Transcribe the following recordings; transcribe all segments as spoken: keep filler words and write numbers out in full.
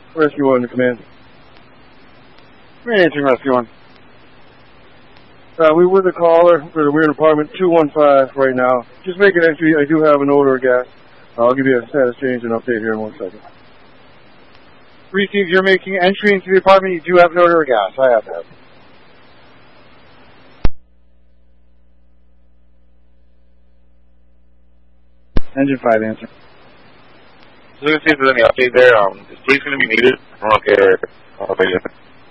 Rescue one to command. We're answering Rescue one. Uh, we were the caller. We're in apartment two one five right now. Just make an entry. I do have an odor of gas. I'll give you a status change and update here in one second. Receive, you're making entry into the apartment. You do have an odor of gas. I have that. Engine five, answer. So let's see if there's any update there. Um, is police going to be needed? Okay. Okay.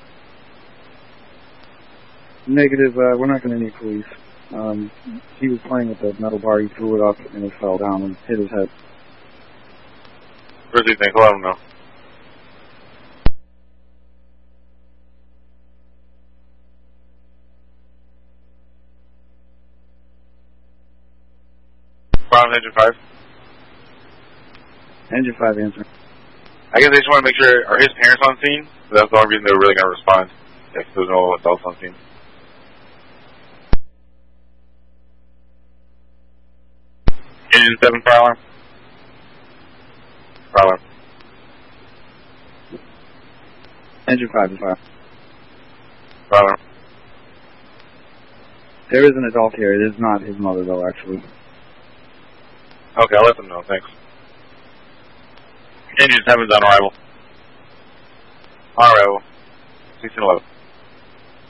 Negative, uh, we're not going to need police. Um, he was playing with the metal bar, he threw it up, and it fell down and hit his head. Where's he think? Let him know. Problem engine five. Engine five, answer. I guess they just want to make sure, are his parents on scene? That's the only reason they're really going to respond. If there's no adults on scene. Engine seven, fire alarm. Fire alarm. Engine five is fire. Fire alarm. There is an adult here. It is not his mother, though, actually. Okay, I'll let them know. Thanks. Engine seven's on arrival. On arrival. sixteen eleven.